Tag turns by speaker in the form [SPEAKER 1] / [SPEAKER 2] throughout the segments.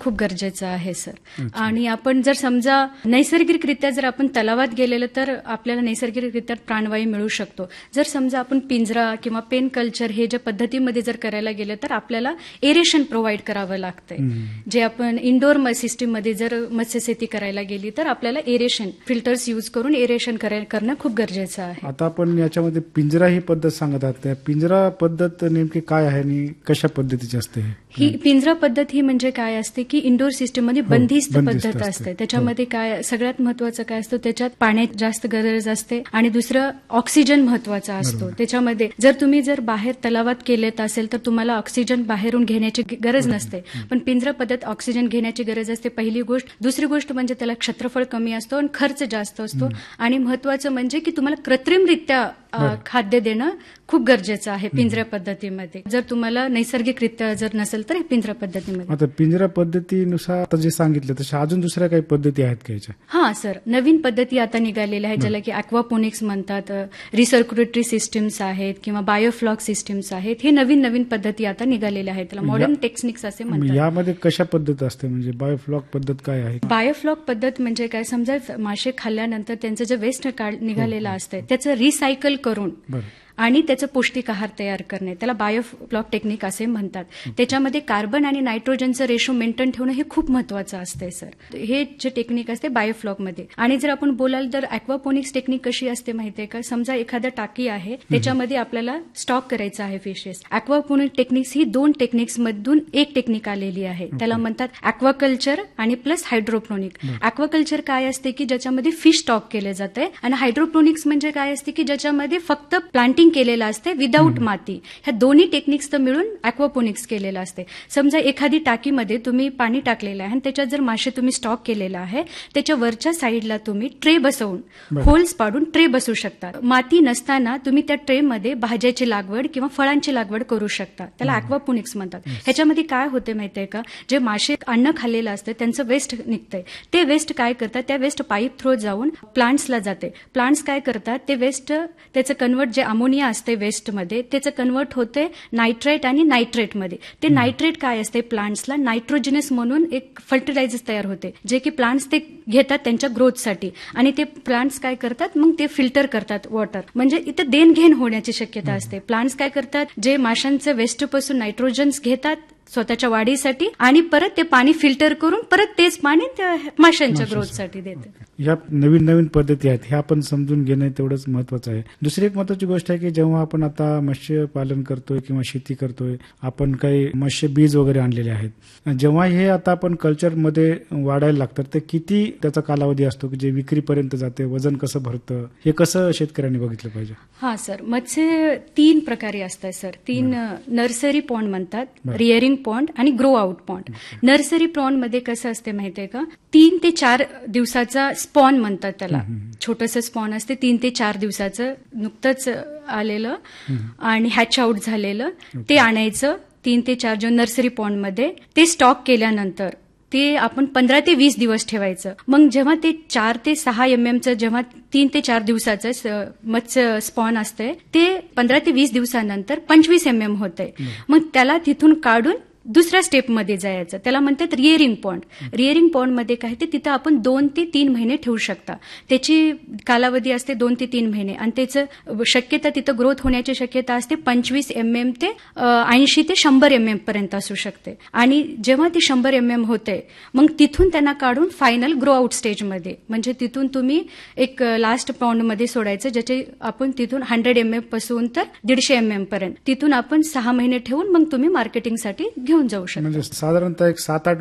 [SPEAKER 1] खूप गरजेचं आहे सर. आणि आपण जर समजा नैसर्गिकरित्या जर आपण तलावात गेलेलं तर आपल्याला नैसर्गिकरित्या प्राणवायू मिळू शकतो. जर समजा आपण पिंजरा किंवा पेन कल्चर हे ज्या पद्धतीमध्ये जर करायला गेलं तर आपल्याला एरेशन प्रोव्हाइड करावं लागतंय. जे आपण इंडोर सिस्टीममध्ये जर मत्स्यशेती करायला गेली तर आपल्याला एरेशन फिल्टर्स यूज करून एरेशन करणं खूप गरजेचं आहे.
[SPEAKER 2] आता आपण याच्यामध्ये पिंजरा ही पद्धत सांगत आहात, त्या पिंजरा पद्धत नेमकी काय आहे आणि कशा पद्धतीची असते?
[SPEAKER 1] ही पिंजरा पद्धत ही म्हणजे काय असते की इंडोर सिस्टीममध्ये बंदिस्त पद्धत असते. त्याच्यामध्ये काय सगळ्यात महत्वाचं काय असतं, त्याच्यात पाण्यात जास्त गरज असते आणि दुसरं ऑक्सिजन महत्वाचा असतो. त्याच्यामध्ये जर बाहेर तलावात केलेत असेल तर तुम्हाला ऑक्सिजन बाहेरून घेण्याची गरज नसते, पण पिंजरा पद्धत ऑक्सिजन घेण्याची गरज असते पहिली गोष्ट. दुसरी गोष्ट म्हणजे त्याला क्षेत्रफळ कमी असतो आणि खर्च जास्त असतो. आणि महत्वाचं म्हणजे की तुम्हाला कृत्रिमरित्या खाद्य देणं खूप गरजेचं आहे पिंजरा पद्धतीमध्ये. जर तुम्हाला नैसर्गिकरित्या जर नसेल तर पिंजरा पद्धतीमध्ये.
[SPEAKER 2] आता पिंजरा पद्धतीनुसार आता जे सांगितलं तशा अजून दुसऱ्या काही पद्धती आहेत का याच्या?
[SPEAKER 1] हा सर, नवीन पद्धती आता निघालेल्या आहेत ज्याला की अक्वापोनिक्स म्हणतात, रिसर्क्युलेटरी सिस्टीम्स आहेत किंवा बायोफ्लॉक सिस्टीम्स आहेत. हे नवीन पद्धती आता निघालेल्या आहेत, त्याला मॉडर्न टेक्निक्स असे म्हणतात.
[SPEAKER 2] यामध्ये कशा पद्धत असते, म्हणजे बायोफ्लॉक पद्धत काय आहे?
[SPEAKER 1] बायोफ्लॉक पद्धत म्हणजे काय, समजा मासे खाल्ल्यानंतर त्यांचं जे वेस्ट निघालेलं असतं त्याचं रिसायकल करून आणि त्याचं पौष्टिक आहार तयार करणे, त्याला बायोफ्लॉक टेक्निक असे म्हणतात. त्याच्यामध्ये कार्बन आणि नायट्रोजनचं रेशो मेंटेन ठेवणं हे खूप महत्वाचं असते सर. हे जे टेक्निक असते बायोफ्लॉकमध्ये. आणि जर आपण बोलाल तर अक्वापोनिक्स टेक्निक कशी असते माहितीये का, समजा एखाद्या टाकी आहे त्याच्यामध्ये आपल्याला स्टॉक करायचं आहे फिशेस. अक्वापोनिक टेक्निक्स ही 2 टेक्निक्स मधून एक टेक्निक आलेली आहे, त्याला म्हणतात अक्वाकल्चर आणि प्लस हायड्रोपोनिक. अक्वाकल्चर काय असते की ज्याच्यामध्ये फिश स्टॉक केले जाते आणि हायड्रोपोनिक्स म्हणजे काय असते की ज्याच्यामध्ये फक्त प्लांटिंग केलेलं असते विदाऊट माती. ह्या दोन्ही टेक्निक्स तर मिळून अक्वापोनिक्स केलेलं असते. समजा एखादी टाकीमध्ये तुम्ही पाणी टाकलेलं आहे आणि त्याच्यात जर मासे तुम्ही स्टॉक केलेला आहे, त्याच्या वरच्या साईडला तुम्ही ट्रे बसवून होल्स पाडून ट्रे बसवू शकता. माती नसताना तुम्ही त्या ट्रेमध्ये भाज्याची लागवड किंवा फळांची लागवड करू शकता, त्याला अक्वापोनिक्स म्हणतात. ह्याच्यामध्ये काय होते माहितीये का, जे मासे अन्न खाल्लेलं असतं त्यांचं वेस्ट निघतंय, ते वेस्ट काय करतात, त्या वेस्ट पाईप थ्रू जाऊन प्लांट्सला जाते. प्लांट्स काय करतात, ते वेस्ट त्याचं कन्वर्ट जे अमोनिया असते वेस्टमध्ये त्याचं कन्वर्ट होते नायट्रेट आणि नायट्रेटमध्ये. ते नायट्रेट काय असते, प्लांट्सला नायट्रोजिनस म्हणून एक फर्टिलायझर तयार होते, जे की प्लांट्स ते घेतात त्यांच्या ग्रोथसाठी. आणि ते प्लांट्स काय करतात, मग ते फिल्टर करतात वॉटर. म्हणजे इथं देणघेण होण्याची शक्यता असते. प्लांट्स काय करतात, जे माशांचं वेस्टपासून नायट्रोजन्स घेतात स्वतःच्या वाढीसाठी आणि परत ते पाणी फिल्टर करून परत तेच पाणी माशांच्या ग्रोथसाठी देतात.
[SPEAKER 2] या नवीन पद्धती आहेत, हे आपण समजून घेणं तेवढंच महत्वाचं आहे. दुसरी एक महत्वाची गोष्ट आहे की जेव्हा आपण आता मत्स्य पालन करतोय किंवा शेती करतोय, आपण काही मत्स्य बीज वगैरे आणलेले आहेत, जेव्हा हे आता आपण कल्चरमध्ये वाढायला लागतात, तर किती त्याचा कालावधी असतो की जे विक्रीपर्यंत जाते, वजन कसं भरतं, हे कसं शेतकऱ्यांनी बघितलं पाहिजे? हा
[SPEAKER 1] सर, मत्स्य 3 प्रकारे असतात सर. 3 नर्सरी पॉन्ड म्हणतात, रिअरिंग पॉन्ड आणि grow out pond. Nursery pond मध्ये कसं असते माहितीये का, 3 ते 4 दिवसाचा स्पॉन म्हणतात त्याला. छोटंसं स्पॉन असते 3 ते 4 दिवसाचं, नुकतंच आलेलं आणि हॅच आउट झालेलं, ते आणायचं 3 ते 4 जो नर्सरी पॉन्डमध्ये. ते स्टॉक केल्यानंतर ते आपण 15 ते 20 दिवस ठेवायचं. मग जेव्हा ते 4 ते 6 MM जेव्हा 3 ते 4 दिवसाचं मत्स्य स्पॉन असते, ते 15 ते 20 दिवसानंतर 25 MM होते. मग त्याला तिथून काढून दुसऱ्या स्टेपमध्ये जायचं, त्याला म्हणतात रिअरिंग पॉन्ड. रिअरिंग पॉन्डमध्ये काय ते तिथं आपण 2 ते 3 महिने ठेवू शकता. त्याची कालावधी असते 2 ते 3 महिने आणि त्याचं शक्यता तिथं ग्रोथ होण्याची शक्यता असते 25 MM ते 80 ते 100 MM पर्यंत असू शकते. आणि जेव्हा ती 100 MM होते, मग तिथून त्यांना काढून फायनल ग्रो आउट स्टेजमध्ये, म्हणजे तिथून तुम्ही एक लास्ट पॉन्डमध्ये सोडायचं, ज्याचे आपण तिथून 100 MM पासून तर 150 MM पर्यंत तिथून आपण 6 महिने ठेवून मग तुम्ही मार्केटिंगसाठी घेऊन जाऊ शकता.
[SPEAKER 2] म्हणजे साधारणतः एक 7-8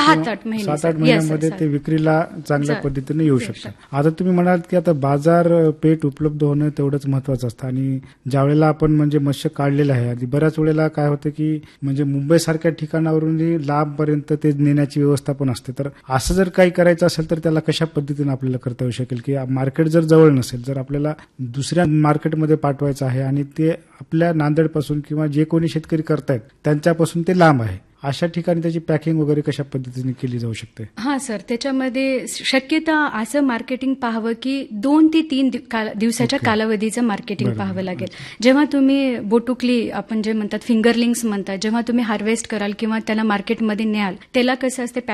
[SPEAKER 2] महिन्यामध्ये ते विक्रीला चांगल्या पद्धतीने येऊ शकतात. आता तुम्ही म्हणाल की आता बाजारपेठ उपलब्ध होणं तेवढंच महत्वाचं असतं. आणि ज्या वेळेला आपण म्हणजे मत्स्य काढलेलं आहे, आधी बऱ्याच वेळेला काय होतं की म्हणजे मुंबई सारख्या ठिकाणावरून लांबपर्यंत ते नेण्याची व्यवस्था पण असते. तर असं जर काही करायचं असेल तर त्याला कशा पद्धतीने आपल्याला करता येऊ शकेल, की मार्केट जर जवळ नसेल, जर आपल्याला दुसऱ्या मार्केटमध्ये पाठवायचं आहे आणि ते आपल्या नांदेडपासून किंवा जे कोणी शेतकरी करतायत त्यांच्यापासून ते लांब आहे, अशा ठिकाणी त्याची पॅकिंग वगैरे कशा पद्धतीने केली जाऊ शकते? हा
[SPEAKER 1] सर, त्याच्यामध्ये शक्यता असं मार्केटिंग पाहावं की 2 ते 3 दिवसाच्या कालावधीचं मार्केटिंग पाहावं लागेल. जेव्हा तुम्ही बोटुकली आपण जे म्हणतात फिंगरलिंग्स म्हणतात, जेव्हा तुम्ही हार्वेस्ट कराल किंवा त्याला मार्केटमध्ये न्याल, त्याला कसं असते